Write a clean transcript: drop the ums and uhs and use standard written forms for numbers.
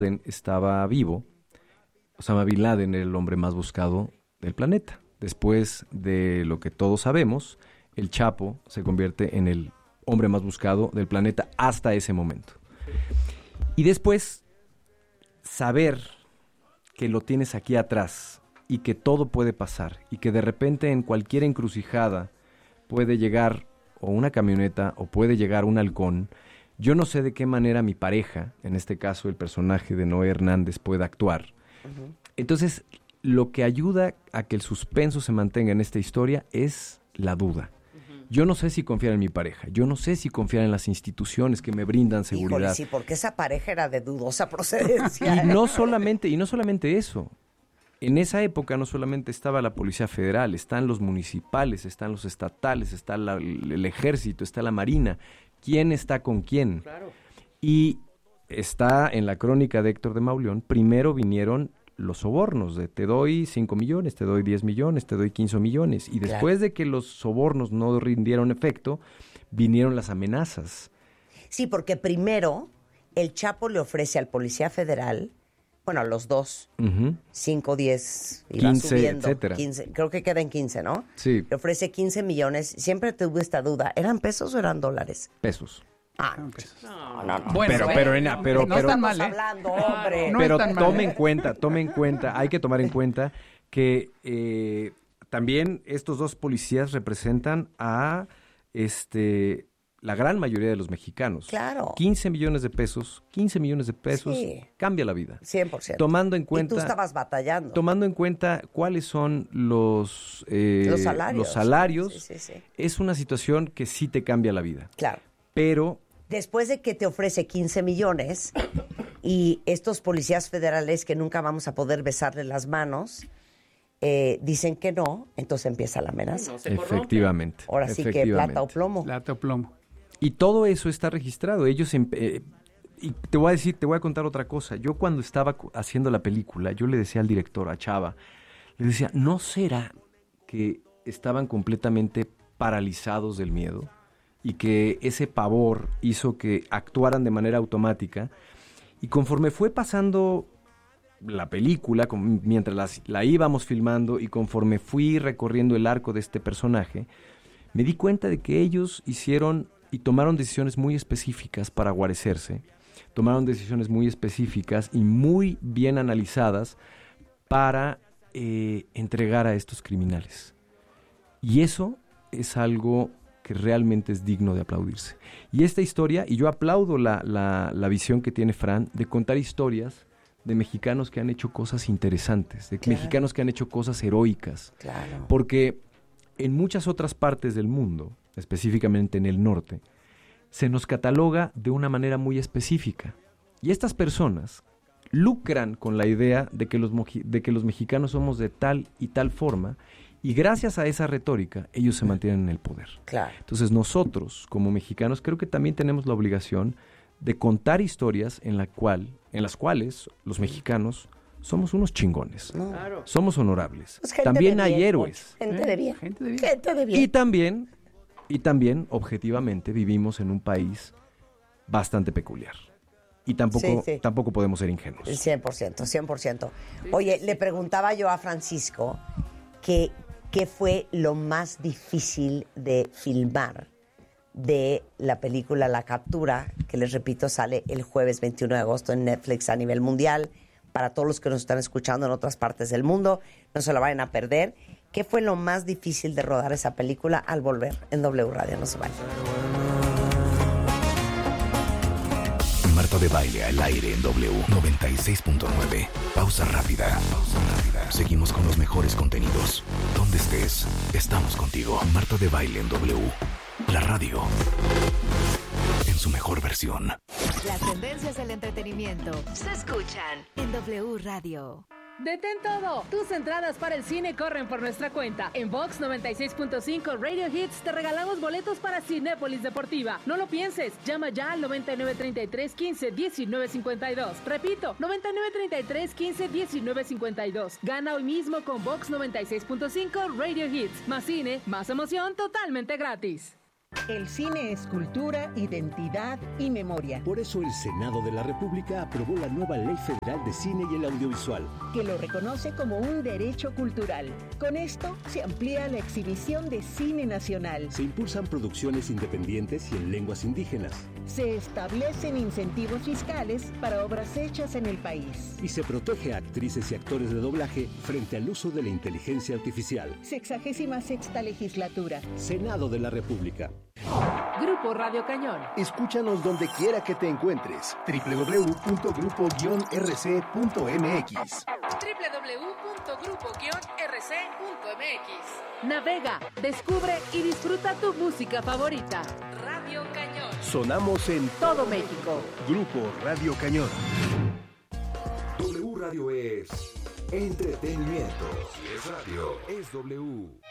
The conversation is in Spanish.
estaba vivo, Osama Bin Laden era el hombre más buscado del planeta. Después de lo que todos sabemos, el Chapo se convierte en el hombre más buscado del planeta hasta ese momento. Y después, saber que lo tienes aquí atrás y que todo puede pasar y que de repente en cualquier encrucijada puede llegar o una camioneta o puede llegar un halcón. Yo no sé de qué manera mi pareja, en este caso el personaje de Noé Hernández, pueda actuar. Uh-huh. Entonces, lo que ayuda a que el suspenso se mantenga en esta historia es la duda. Uh-huh. Yo no sé si confiar en mi pareja, yo no sé si confiar en las instituciones que me brindan seguridad. Híjole, sí, porque esa pareja era de dudosa procedencia. Y no solamente eso. En esa época no solamente estaba la Policía Federal, están los municipales, están los estatales, está el ejército, está la marina. ¿Quién está con quién? Claro. Y está en la crónica de Héctor de Mauleón, primero vinieron los sobornos de te doy 5 millones, te doy 10 millones, te doy 15 millones. Y después de que los sobornos no rindieron efecto, vinieron las amenazas. Sí, porque primero el Chapo le ofrece al Policía Federal, bueno, a los dos, 5, 10, 15, subiendo, etcétera. 15, creo que queda en 15, ¿no? Sí. Le ofrece 15 millones. Siempre tuve esta duda, ¿eran pesos o eran dólares? Pesos. Ah, no. Bueno, pero no están mal, hablando, hombre. No pero tome en cuenta, hay que tomar en cuenta que también estos dos policías representan a la gran mayoría de los mexicanos. Claro. 15 millones de pesos sí. Cambia la vida. 100%. Tomando en cuenta, y tú estabas batallando. Tomando en cuenta cuáles son los salarios, sí. Es una situación que sí te cambia la vida. Claro. Pero después de que te ofrece 15 millones y estos policías federales que nunca vamos a poder besarle las manos, dicen que no, entonces empieza la amenaza. No, efectivamente. Ahora sí que plata o plomo. Plata o plomo. Y todo eso está registrado. Ellos y te voy a contar otra cosa. Yo cuando estaba haciendo la película, yo le decía al director, a Chava, le decía, ¿no será que estaban completamente paralizados del miedo? Y que ese pavor hizo que actuaran de manera automática. Y conforme fue pasando la película, mientras la íbamos filmando y conforme fui recorriendo el arco de este personaje, me di cuenta de que ellos hicieron y tomaron decisiones muy específicas para guarecerse, tomaron decisiones muy específicas y muy bien analizadas para entregar a estos criminales. Y eso es algo que realmente es digno de aplaudirse. Y esta historia, y yo aplaudo la visión que tiene Fran de contar historias de mexicanos que han hecho cosas interesantes, de mexicanos que han hecho cosas heroicas. Claro. Porque en muchas otras partes del mundo, específicamente en el norte, se nos cataloga de una manera muy específica. Y estas personas lucran con la idea de que los mexicanos somos de tal y tal forma, y gracias a esa retórica, ellos se mantienen en el poder. Claro. Entonces nosotros, como mexicanos, creo que también tenemos la obligación de contar historias en las cuales los mexicanos somos unos chingones. No. Claro. Somos honorables. Pues también hay bien, héroes. Gente de bien. Gente de bien. Gente de bien. Y también, objetivamente, vivimos en un país bastante peculiar. Y tampoco podemos ser ingenuos. 100%. Oye, le preguntaba yo a Francisco qué fue lo más difícil de filmar de la película La Captura, que les repito, sale el jueves 21 de agosto en Netflix a nivel mundial. Para todos los que nos están escuchando en otras partes del mundo, no se la vayan a perder. ¿Qué fue lo más difícil de rodar esa película? Al volver en W Radio, no se vayan. Marta de Baile al aire en W 96.9. Pausa rápida. Seguimos con los mejores contenidos. Donde estés, estamos contigo. Marta de Baile en W. La radio en su mejor versión. Las tendencias del entretenimiento se escuchan en W Radio. ¡Detén todo! Tus entradas para el cine corren por nuestra cuenta. En Vox 96.5 Radio Hits te regalamos boletos para Cinépolis Deportiva. No lo pienses, llama ya al 9933-15-1952. Repito, 9933-15-1952. Gana hoy mismo con Vox 96.5 Radio Hits. Más cine, más emoción, totalmente gratis. El cine es cultura, identidad y memoria. Por eso el Senado de la República aprobó la nueva Ley Federal de Cine y el Audiovisual, que lo reconoce como un derecho cultural. Con esto se amplía la exhibición de cine nacional. Se impulsan producciones independientes y en lenguas indígenas. Se establecen incentivos fiscales para obras hechas en el país. Y se protege a actrices y actores de doblaje frente al uso de la inteligencia artificial. 66ª legislatura. Senado de la República. Grupo Radio Cañón. Escúchanos donde quiera que te encuentres. www.grupo-rc.mx. www.grupo-rc.mx. Navega, descubre y disfruta tu música favorita. Radio Cañón. Sonamos en Todo México. Grupo Radio Cañón. W Radio es entretenimiento. Si es radio, es W.